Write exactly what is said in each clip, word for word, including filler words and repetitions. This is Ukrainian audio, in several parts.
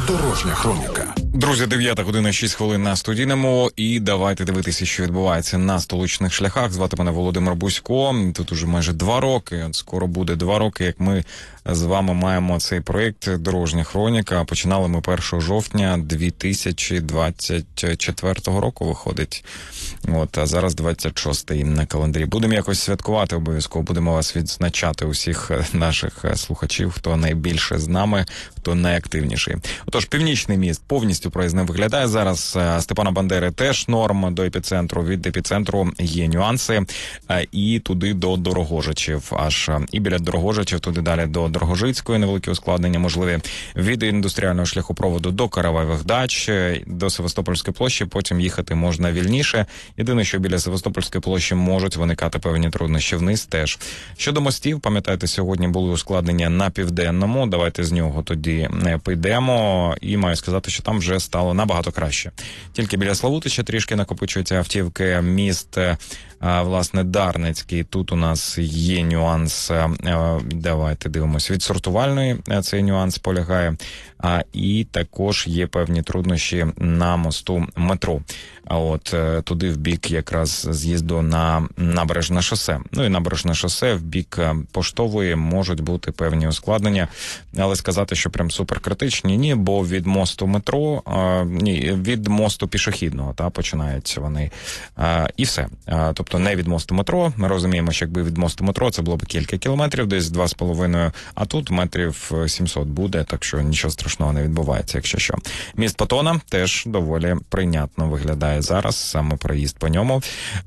Дорожня хроніка. Друзі, дев'ята година, шість хвилин на студійному. І давайте дивитися, що відбувається на столичних шляхах. Звати мене Володимир Бусько. Тут уже майже два роки, от скоро буде два роки, як ми з вами маємо цей проєкт «Дорожня хроніка». Починали ми першого жовтня дві тисячі двадцять четвертого року, виходить. От, а зараз двадцять шостий на календарі. Будемо якось святкувати обов'язково, будемо вас відзначати, усіх наших слухачів, хто найбільше з нами, хто найактивніший. Отож, Північний міст повністю проїзним виглядає зараз. Степана Бандери теж норм до епіцентру. Від епіцентру є нюанси. І туди до Дорогожичів аж. І біля Дорогожичів туди далі до Дорогожицької невеликі ускладнення можливі. Від індустріального шляхопроводу до Караваєвих дач, до Севастопольської площі, потім їхати можна вільніше. Єдине, що біля Севастопольської площі можуть виникати певні труднощі, вниз теж. Щодо мостів, пам'ятаєте, сьогодні були ускладнення на Південному. Давайте з нього тоді підемо. І маю сказати, що там вже стало набагато краще. Тільки біля Славутича трішки накопичуються автівки. Міст, власне, Дарницький. Тут у нас є нюанс. Давайте дивимося. Від Сортувальної цей нюанс полягає. А, і також є певні труднощі на мосту метро. А от туди в бік якраз з'їзду на Набережне шосе. Ну і Набережне шосе в бік Поштової можуть бути певні ускладнення. Але сказати, що прям суперкритичні, ні, бо від мосту метро, а, ні, від мосту пішохідного, та, починаються вони. А, і все. А, тобто не від мосту метро. Ми розуміємо, що якби від мосту метро це було б кілька кілометрів, десь два з половиною, а тут метрів сімсот буде, так що нічого страшного не відбувається, якщо що. Міст Патона теж доволі прийнятно виглядає зараз, саме проїзд по ньому.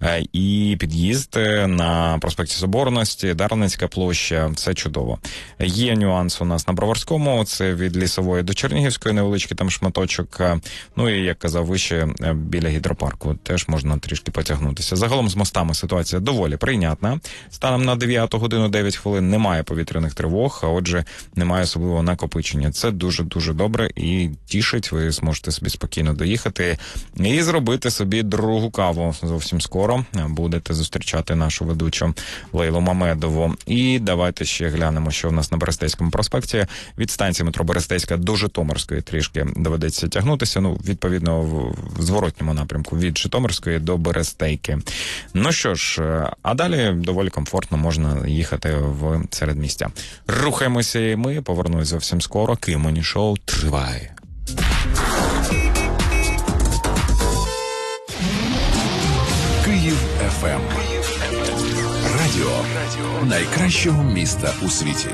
І під'їзд на проспекті Соборності, Дарницька площа, все чудово. Є нюанс у нас на Броварському, це від Лісової до Чернігівської, невеличкий там шматочок. Ну і, як казав вище, біля гідропарку теж можна трішки потягнутися. Загалом з мостами ситуація доволі прийнятна. Станом на дев'яту годину дев'ять хвилин немає повітряних тривог, а отже, немає особливого накопичення. Це дуже-дуже добре і тішить, ви зможете собі спокійно доїхати і зробити собі другу каву. Зовсім скоро будете зустрічати нашу ведучу Лейлу Мамедову. І давайте ще глянемо, що у нас на Берестейському проспекті. Від станції метро Берестейська до Житомирської трішки доведеться тягнутися, ну, відповідно, в зворотньому напрямку від Житомирської до Берестейки. Ну що ж, а далі доволі комфортно можна їхати в середмістя. Рухаємося і ми, повернусь зовсім скоро. Кимоні шоу триває. Київ еф ем. Радіо найкращого міста у світі.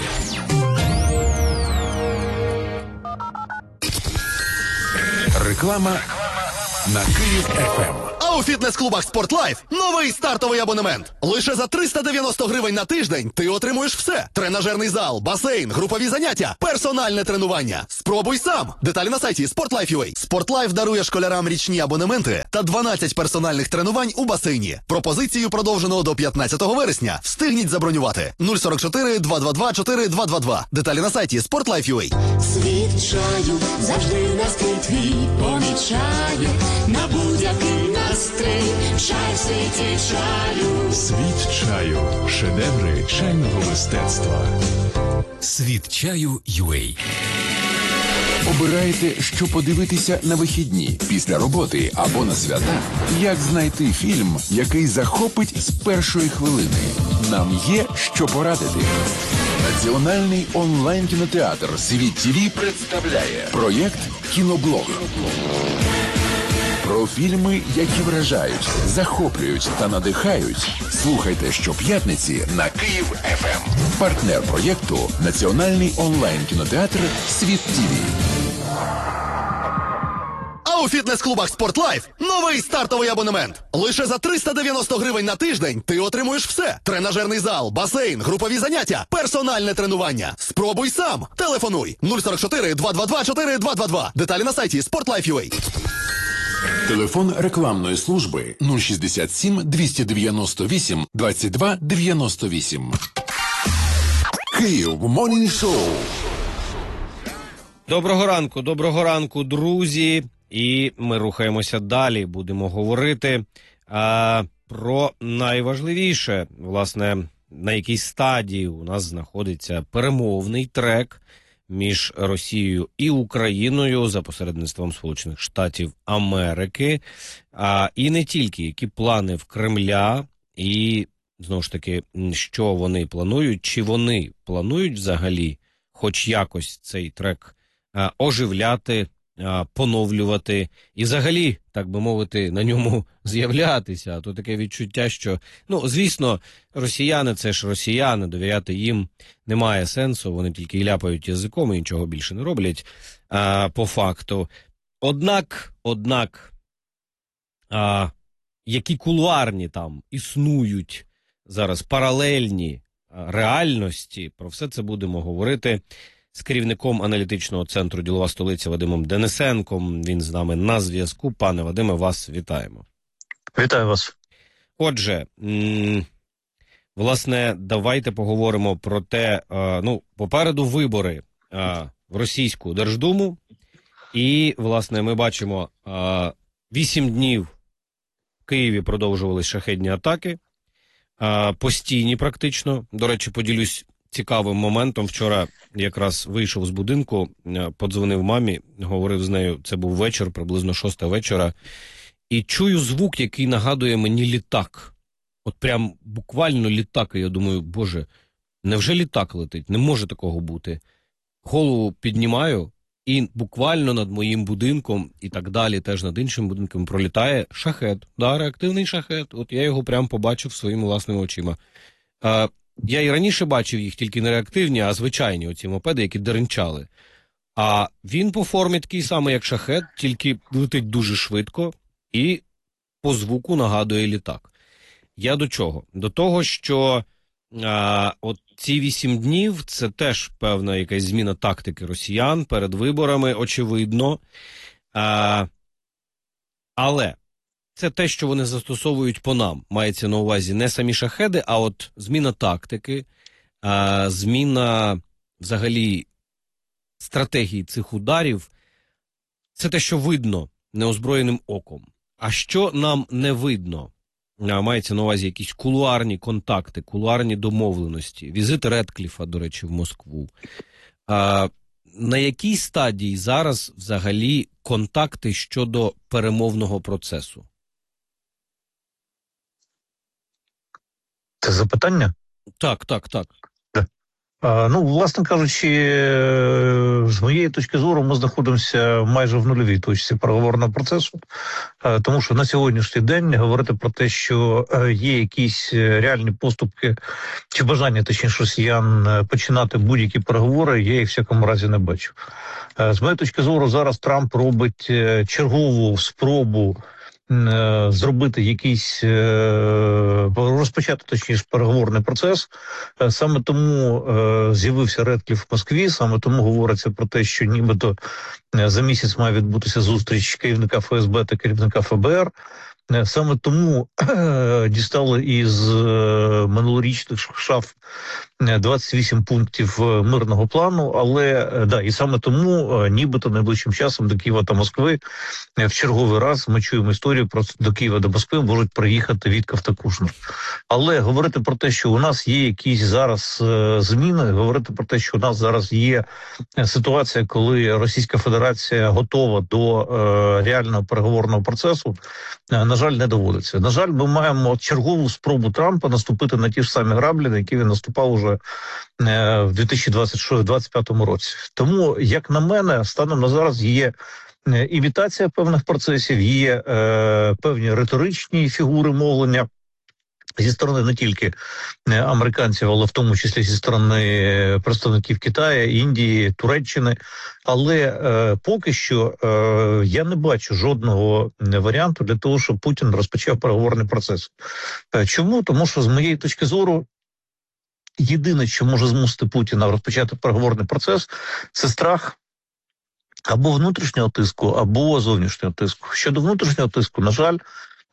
Реклама на Київ еф ем. А у фітнес-клубах «Спортлайф» новий стартовий абонемент. Лише за триста дев'яносто гривень на тиждень ти отримуєш все. Тренажерний зал, басейн, групові заняття, персональне тренування. Спробуй сам. Деталі на сайті спортлайф крапка ю а. «Спортлайф» дарує школярам річні абонементи та дванадцять персональних тренувань у басейні. Пропозицію продовжено до п'ятнадцятого вересня. Встигніть забронювати. нуль сорок чотири два два два чотири два два два. Деталі на сайті спортлайф крапка ю а. Світ чаю завжди настрій твій помічає. На будь-який настрій чай в світі чаю. Світ чаю. Шедеври чайного мистецтва. Світ чаю ю а. Обираєте, що подивитися на вихідні, після роботи або на свята? Як знайти фільм, який захопить з першої хвилини? Нам є що порадити. Національний онлайн-кінотеатр «Світ ТВ» представляє проєкт «Кіноблог». Про фільми, які вражають, захоплюють та надихають. Слухайте щоп'ятниці на Київ еф ем. Партнер проєкту – Національний онлайн-кінотеатр «Світ ТВ». А у фітнес-клубах «Спортлайф» новий стартовий абонемент. Лише за триста дев'яносто гривень на тиждень ти отримуєш все. Тренажерний зал, басейн, групові заняття, персональне тренування. Спробуй сам. Телефонуй нуль сорок чотири два два два чотири два два два. Деталі на сайті спортлайф крапка ю а. Телефон рекламної служби нуль шістдесят сім двісті дев'яносто вісім двадцять два дев'яносто вісім. Київ Морнінг Шоу. Доброго ранку, доброго ранку, друзі. І ми рухаємося далі. Будемо говорити а, про найважливіше, власне, на якій стадії у нас знаходиться перемовний трек між Росією і Україною за посередництвом Сполучених Штатів Америки. А, і не тільки, які плани в Кремля, і, знову ж таки, що вони планують, чи вони планують взагалі хоч якось цей трек а, оживляти, а, поновлювати і взагалі, так би мовити, на ньому з'являтися. А то таке відчуття, що, ну, звісно, росіяни – це ж росіяни, довіряти їм немає сенсу, вони тільки і ляпають язиком і нічого більше не роблять, а, по факту. Однак, однак, а, які кулуарні там існують зараз паралельні а, реальності, про все це будемо говорити з керівником аналітичного центру «Ділова столиця» Вадимом Денисенком. Він з нами на зв'язку. Пане Вадиме, вас вітаємо. Вітаю вас. Отже, м- власне, давайте поговоримо про те, а, ну, попереду вибори а, в Російську Держдуму. І, власне, ми бачимо, а, вісім днів в Києві продовжувались шахедні атаки, а, постійні практично. До речі, поділюсь цікавим моментом. Вчора якраз вийшов з будинку, подзвонив мамі, говорив з нею, це був вечір, приблизно шоста вечора, і чую звук, який нагадує мені літак. От прям буквально літак, і я думаю, боже, невже літак летить? Не може такого бути. Голову піднімаю, і буквально над моїм будинком і так далі, теж над іншим будинком пролітає шахед. Да, реактивний шахед. От я його прям побачив своїми власними очима. А, я і раніше бачив їх, тільки не реактивні, а звичайні оці мопеди, які деренчали. А він по формі такий самий, як шахед, тільки летить дуже швидко і по звуку нагадує літак. Я до чого? До того, що а, от ці вісім днів – це теж певна якась зміна тактики росіян перед виборами, очевидно. А, але це те, що вони застосовують по нам. Мається на увазі не самі шахеди, а от зміна тактики, а, зміна взагалі стратегії цих ударів. Це те, що видно неозброєним оком. А що нам не видно? А, мається на увазі якісь кулуарні контакти, кулуарні домовленості. Візит Редкліфа, до речі, в Москву. А, на якій стадії зараз взагалі контакти щодо перемовного процесу? Це запитання? Так, так, так. А, ну, власне кажучи, з моєї точки зору, ми знаходимося майже в нульовій точці переговорного процесу, а, тому що на сьогоднішній день говорити про те, що є якісь реальні поступки чи бажання, точніше, росіян починати будь-які переговори, я їх в всякому разі не бачу. А, з моєї точки зору, зараз Трамп робить чергову спробу зробити якийсь, розпочати, точніше, переговорний процес. Саме тому з'явився Редкліф в Москві, саме тому говориться про те, що нібито за місяць має відбутися зустріч керівника Ф С Б та керівника Ф Б Р. Саме тому дістали із минулорічних шаф двадцять вісім пунктів мирного плану, але да, і саме тому нібито найближчим часом до Києва та Москви в черговий раз ми чуємо історію про до Києва до Москви можуть приїхати Вітков та Кушнер. Але говорити про те, що у нас є якісь зараз зміни, говорити про те, що у нас зараз є ситуація, коли Російська Федерація готова до реального переговорного процесу, на жаль, не доводиться. На жаль, ми маємо чергову спробу Трампа наступити на ті ж самі граблі, на які він наступав уже в дві тисячі двадцять п'ятому році. Тому, як на мене, станом на зараз є імітація певних процесів, є е, певні риторичні фігури мовлення зі сторони не тільки американців, але в тому числі зі сторони представників Китаю, Індії, Туреччини. Але е, поки що е, я не бачу жодного варіанту для того, щоб Путін розпочав переговорний процес. Е, чому? Тому що, з моєї точки зору, єдине, що може змусити Путіна розпочати переговорний процес, це страх або внутрішнього тиску, або зовнішнього тиску. Щодо внутрішнього тиску, на жаль,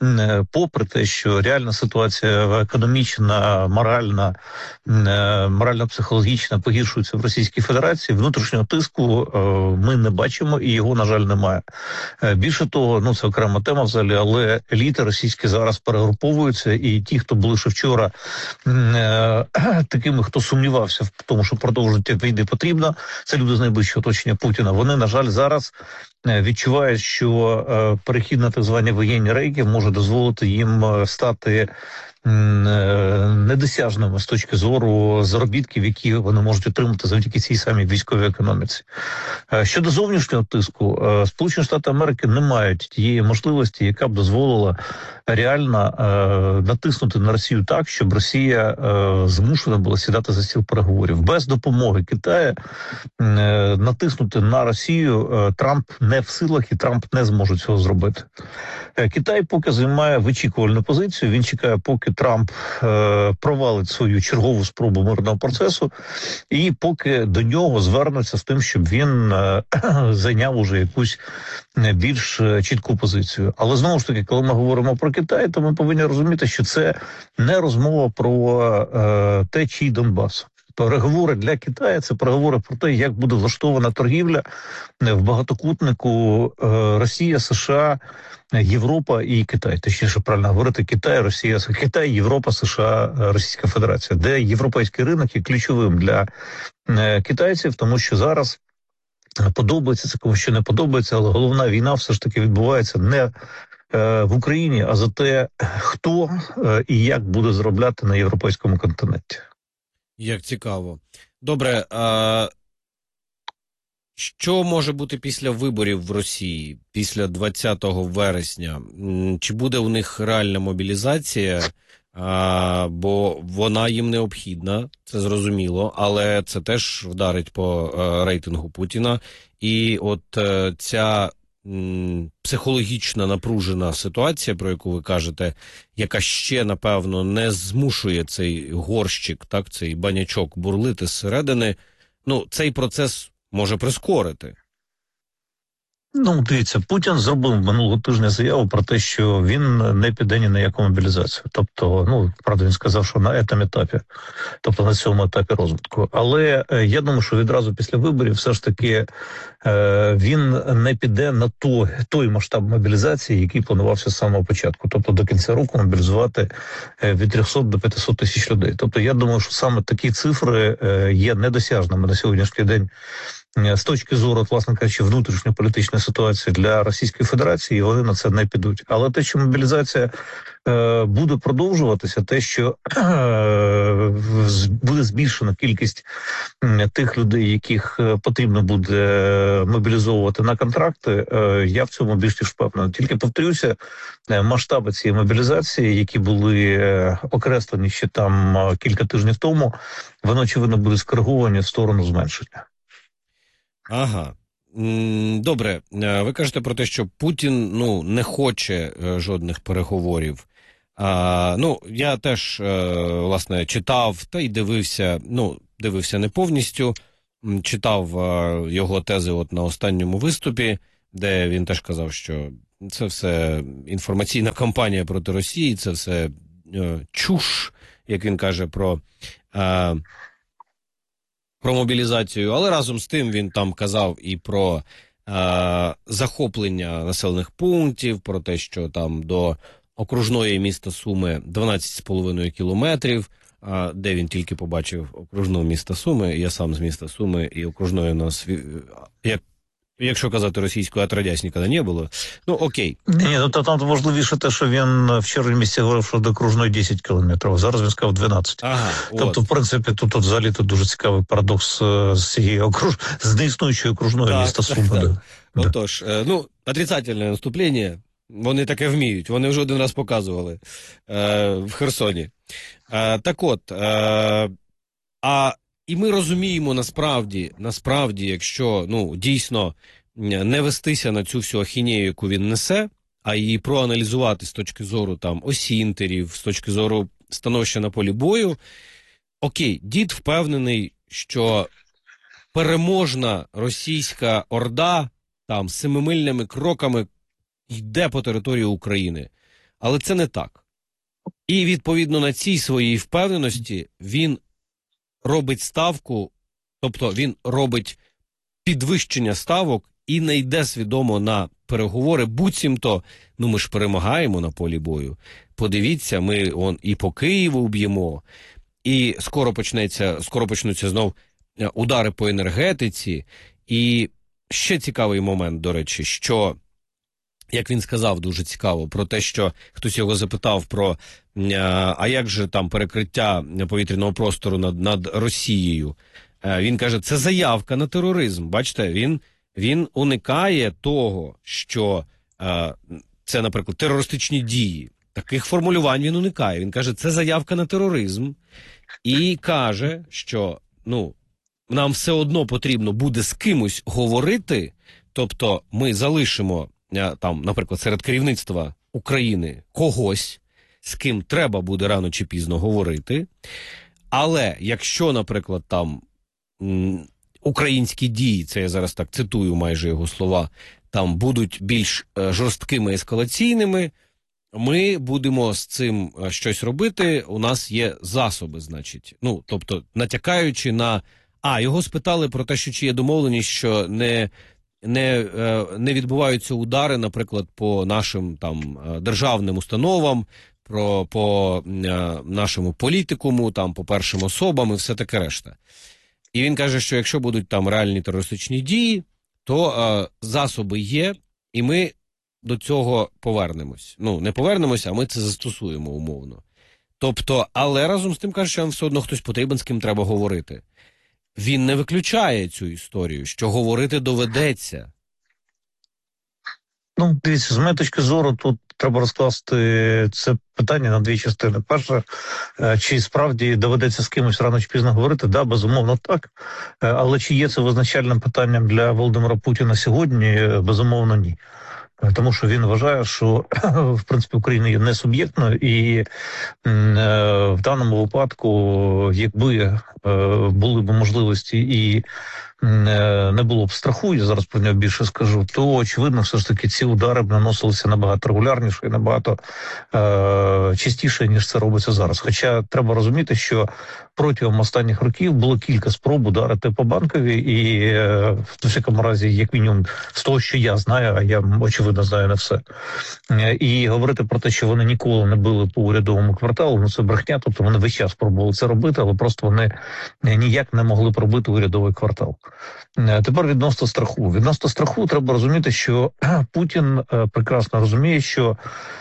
попри те, що реальна ситуація економічна, моральна, морально-психологічна погіршується в Російській Федерації, внутрішнього тиску ми не бачимо і його, на жаль, немає. Більше того, ну це окрема тема взагалі, але еліти російські зараз перегруповуються, і ті, хто були ще вчора такими, хто сумнівався в тому, що продовжити війни потрібно, це люди з найближчого оточення Путіна. Вони, на жаль, зараз відчувають, що перехід на так звані воєнні рейки може дозволити їм стати недосяжними з точки зору заробітків, які вони можуть отримати завдяки цій самій військовій економіці. Щодо зовнішнього тиску, Сполучені Штати Америки не мають тієї можливості, яка б дозволила реально натиснути на Росію так, щоб Росія змушена була сідати за стіл переговорів. Без допомоги Китаю натиснути на Росію Трамп не в силах, і Трамп не зможе цього зробити. Китай поки займає вичікувальну позицію, він чекає, поки Трамп е, провалить свою чергову спробу мирного процесу, і поки до нього звернуться з тим, щоб він е, зайняв уже якусь більш чітку позицію. Але знову ж таки, коли ми говоримо про Китай, то ми повинні розуміти, що це не розмова про е, те, чий Донбас. Переговори для Китаю – це переговори про те, як буде влаштована торгівля в багатокутнику е, Росія, США, Європа і Китай. Точніше, правильно говорити, Китай, Росія, Китай, Європа, США, Російська Федерація, де європейський ринок є ключовим для е, китайців, тому що зараз подобається це, кому що не подобається, але головна війна все ж таки відбувається не е, в Україні, а за те, хто е, і як буде заробляти на європейському континенті. Як цікаво. Добре, а що може бути після виборів в Росії, після двадцятого вересня? Чи буде у них реальна мобілізація? А, бо вона їм необхідна, це зрозуміло, але це теж вдарить по а, рейтингу Путіна. І от а, ця м, психологічна напружена ситуація, про яку ви кажете, яка ще, напевно, не змушує цей горщик, так, цей банячок бурлити зсередини, ну, цей процес може прискорити. Ну, дивіться, Путін зробив минулого тижня заяву про те, що він не піде ні на яку мобілізацію. Тобто, ну, правда, він сказав, що на цьому етапі, тобто на цьому етапі розвитку. Але е, я думаю, що відразу після виборів все ж таки е, він не піде на той, той масштаб мобілізації, який планувався з самого початку. Тобто до кінця року мобілізувати е, від трьохсот до п'ятисот тисяч людей. Тобто я думаю, що саме такі цифри е, є недосяжними на сьогоднішній день з точки зору, власне кажучи, внутрішньополітичної ситуації для Російської Федерації, і вони на це не підуть. Але те, що мобілізація е, буде продовжуватися, те, що е, буде збільшена кількість е, тих людей, яких потрібно буде мобілізовувати на контракти, е, я в цьому більш ніж впевнений. Тільки повторюся, е, масштаби цієї мобілізації, які були е, окреслені ще там е, кілька тижнів тому, вони, очевидно, будуть скориговані в сторону зменшення. Ага. Добре, ви кажете про те, що Путін, ну, не хоче жодних переговорів. А, ну, я теж, власне, читав та й дивився, ну, дивився не повністю, читав його тези от на останньому виступі, де він теж казав, що це все інформаційна кампанія проти Росії, це все чуш, як він каже, про... А, про мобілізацію, але разом з тим він там казав і про е, захоплення населених пунктів, про те, що там до окружної міста Суми дванадцять з половиною кілометрів, е, де він тільки побачив окружну міста Суми, я сам з міста Суми, і окружної у нас, як, якщо казати російською, отродясь ніколи не було. Ну, окей. Ні, ну то там важливіше те, що він в червні місяці говорив, що до окружної десять кілометрів, зараз він сказав дванадцять. Ага, тобто, от. В принципі, тут, тут взагалі тут дуже цікавий парадокс з цієї окруж... з неіснуючої окружної так, міста Суми. Так, так. Да. Отож, ну, отрицательне наступлення, вони таке вміють, вони вже один раз показували е, в Херсоні. Е, так от, е, а і ми розуміємо насправді, насправді, якщо, ну, дійсно не вестися на цю всю ахінею, яку він несе, а її проаналізувати з точки зору там осінтерів, з точки зору становища на полі бою, окей, дід впевнений, що переможна російська орда там семимильними кроками йде по території України. Але це не так. І, відповідно, на цій своїй впевненості він робить ставку, тобто він робить підвищення ставок і не йде свідомо на переговори, буцімто, ну ми ж перемагаємо на полі бою. Подивіться, ми он і по Києву б'ємо, і скоро почнеться, скоро почнуться знов удари по енергетиці. І ще цікавий момент, до речі, що, як він сказав, дуже цікаво, про те, що хтось його запитав про, а як же там перекриття повітряного простору над, над Росією. Він каже, це заявка на тероризм. Бачите, він, він уникає того, що е, це, наприклад, терористичні дії. Таких формулювань він уникає. Він каже, це заявка на тероризм. І каже, що ну, нам все одно потрібно буде з кимось говорити, тобто ми залишимо, е, там, наприклад, серед керівництва України когось, з ким треба буде рано чи пізно говорити. Але якщо, наприклад, там українські дії, це я зараз так цитую майже його слова, там будуть більш е, жорсткими, ескалаційними, ми будемо з цим е, щось робити, у нас є засоби, значить. Ну, тобто, натякаючи на... А, його спитали про те, що чи є домовленість, що не, не, е, не відбуваються удари, наприклад, по нашим там державним установам, про, по е, нашому політикуму, там, по першим особам і все таке решта. І він каже, що якщо будуть там реальні терористичні дії, то е, засоби є, і ми до цього повернемось. Ну, не повернемось, а ми це застосуємо умовно. Тобто, але разом з тим каже, що нам все одно хтось потрібен, з ким треба говорити. Він не виключає цю історію, що говорити доведеться. Ну, дивіться, з моєї точки зору, тут треба розкласти це питання на дві частини. Перше, чи справді доведеться з кимось рано чи пізно говорити? Да, безумовно, так. Але чи є це визначальним питанням для Володимира Путіна сьогодні? Безумовно, ні. Тому що він вважає, що, в принципі, Україна є не суб'єктною, і е, в даному випадку, якби е, були б можливості і не було б страху, я зараз про нього більше скажу, то, очевидно, все ж таки ці удари б наносилися набагато регулярніше і набагато е- частіше, ніж це робиться зараз. Хоча треба розуміти, що протягом останніх років було кілька спроб ударити по Банковій, і е- в всякому разі, як мінімум, з того, що я знаю, а я, очевидно, знаю не все. Е- і говорити про те, що вони ніколи не били по урядовому кварталу, ну це брехня, тобто вони весь час пробували це робити, але просто вони ніяк не могли пробити урядовий квартал. Тепер відносно страху. Відносно страху треба розуміти, що Путін прекрасно розуміє, що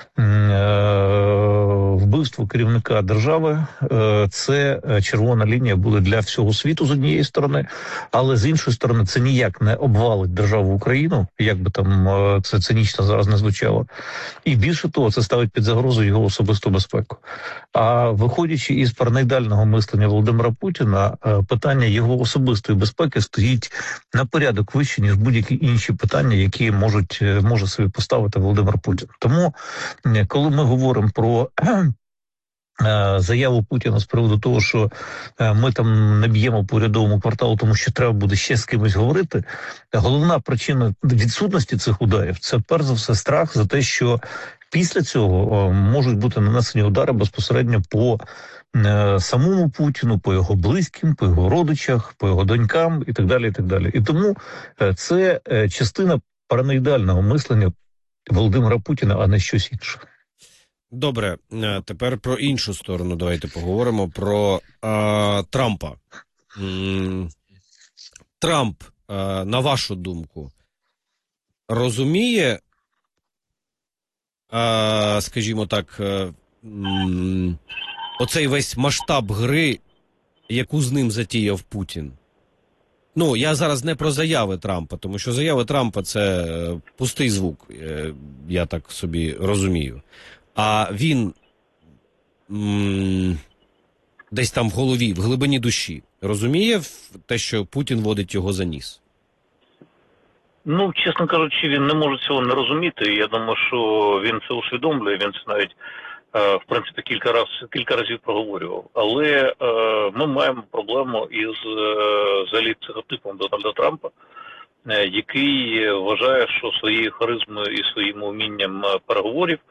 вбивство керівника держави – це червона лінія буде для всього світу з однієї сторони, але з іншої сторони це ніяк не обвалить державу Україну, як би там це цинічно зараз не звучало. І більше того, це ставить під загрозу його особисту безпеку. А виходячи із параноїдального мислення Володимира Путіна, питання його особистої безпеки стоїть на порядок вище, ніж будь-які інші питання, які можуть, може собі поставити Володимир Путін. Тому, коли ми говоримо про заяву Путіна з приводу того, що ми там не б'ємо по урядовому кварталу, тому що треба буде ще з кимось говорити, головна причина відсутності цих ударів – це перш за все страх за те, що після цього можуть бути нанесені удари безпосередньо по самому Путіну, по його близьким, по його родичах, по його донькам і так далі, і так далі. І тому це частина параноїдального мислення Володимира Путіна, а не щось інше. Добре, тепер про іншу сторону давайте поговоримо, про е, Трампа. М-м, Трамп, е, на вашу думку, розуміє, е, скажімо так, е, м- оцей весь масштаб гри, яку з ним затіяв Путін? Ну, я зараз не про заяви Трампа, тому що заяви Трампа – це пустий звук, е, я так собі розумію. А він м- десь там в голові, в глибині душі розуміє те, що Путін водить його за ніс? Ну, чесно кажучи, він не може цього не розуміти. Я думаю, що він це усвідомлює, він це навіть, е, в принципі, кілька раз, кілька разів проговорював. Але е, ми маємо проблему із е, взагалі психотипом Дональда Трампа, е, який вважає, що своєю харизмою і своїм умінням переговорів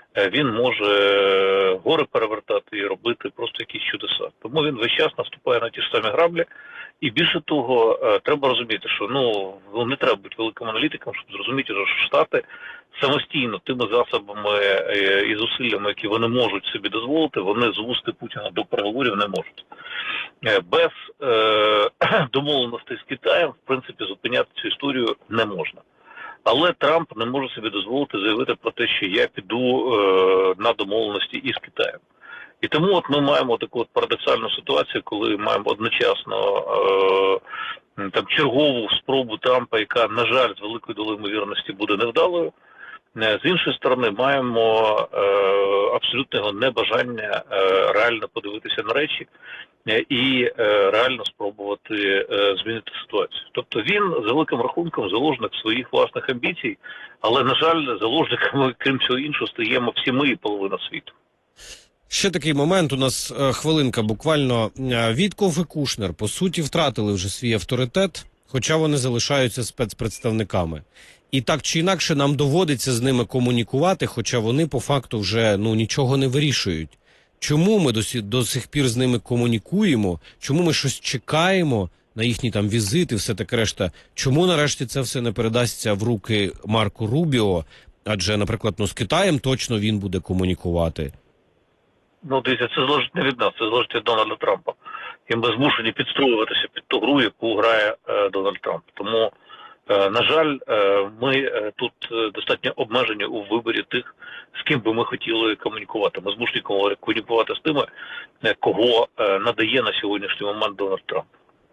він може гори перевертати і робити просто якісь чудеса. Тому він весь час наступає на ті ж самі граблі. І більше того, треба розуміти, що ну, не треба бути великим аналітиком, щоб зрозуміти, що Штати самостійно тими засобами і зусиллями, які вони можуть собі дозволити, вони звести Путіна до переговорів не можуть. Без е, домовленостей з Китаєм, в принципі, зупиняти цю історію не можна. Але Трамп не може собі дозволити заявити про те, що я піду е, на домовленості із Китаєм. І тому от ми маємо таку от парадоксальну ситуацію, коли маємо одночасно е, там чергову спробу Трампа, яка, на жаль, з великою долею ймовірності буде невдалою. З іншої сторони, маємо е, абсолютного небажання е, реально подивитися на речі е, і е, реально спробувати е, змінити ситуацію. Тобто він, за великим рахунком, заложник своїх власних амбіцій, але, на жаль, заложниками, крім всього іншого, стаємо всі ми і половина світу. Ще такий момент, у нас е, хвилинка буквально. Вітков і Кушнер, по суті, втратили вже свій авторитет, хоча вони залишаються спецпредставниками. І так чи інакше нам доводиться з ними комунікувати, хоча вони по факту вже ну нічого не вирішують. Чому ми до, до сих пір з ними комунікуємо? Чому ми щось чекаємо на їхні там візити, все таке решта? Чому нарешті це все не передасться в руки Марко Рубіо? Адже, наприклад, ну з Китаєм точно він буде комунікувати. Ну, дивіться, це залежить не від нас, це залежить від Дональда Трампа. І ми змушені підстроюватися під ту гру, яку грає е, Дональд Трамп. Тому, е, на жаль, е, ми е, тут достатньо обмежені у виборі тих, з ким би ми хотіли комунікувати. Ми змушені комунікувати з тими, кого е, надає на сьогоднішній момент Дональд Трамп.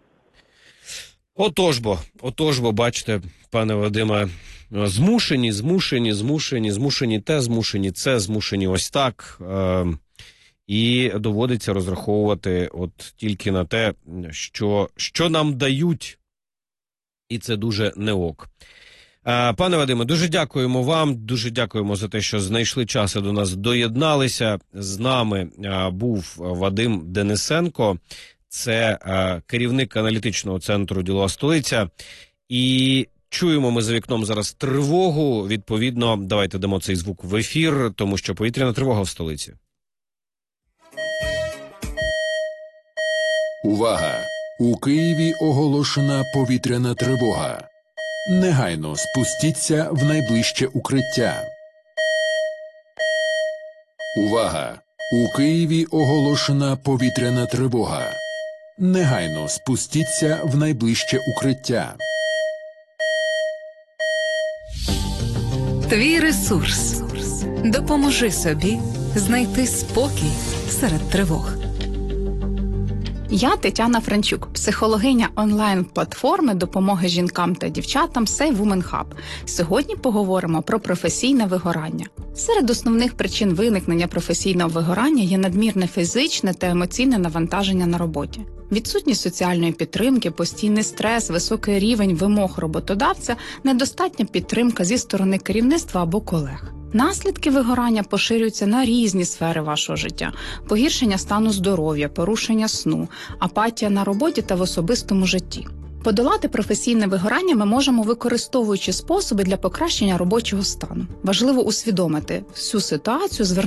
Отож бо, отож бо, бачите, пане Вадиме, змушені, змушені, змушені, змушені те, змушені це, змушені ось так. Е, І доводиться розраховувати от тільки на те, що, що нам дають, і це дуже не ок. Пане Вадиме, дуже дякуємо вам, дуже дякуємо за те, що знайшли час і до нас доєдналися. З нами був Вадим Денисенко, це керівник аналітичного центру «Ділова столиця». І чуємо ми за вікном зараз тривогу, відповідно, давайте дамо цей звук в ефір, тому що повітряна тривога в столиці. Увага! У Києві оголошена повітряна тривога. Негайно спустіться в найближче укриття. Увага! У Києві оголошена повітряна тривога. Негайно спустіться в найближче укриття. Твій ресурс. Допоможи собі знайти спокій серед тривог. Я Тетяна Франчук, психологиня онлайн-платформи допомоги жінкам та дівчатам Say Women Hub. Сьогодні поговоримо про професійне вигорання. Серед основних причин виникнення професійного вигорання є надмірне фізичне та емоційне навантаження на роботі. Відсутність соціальної підтримки, постійний стрес, високий рівень вимог роботодавця, недостатня підтримка зі сторони керівництва або колег. Наслідки вигорання поширюються на різні сфери вашого життя. Погіршення стану здоров'я, порушення сну, апатія на роботі та в особистому житті. Подолати професійне вигорання ми можемо, використовуючи способи для покращення робочого стану. Важливо усвідомити всю ситуацію, звернути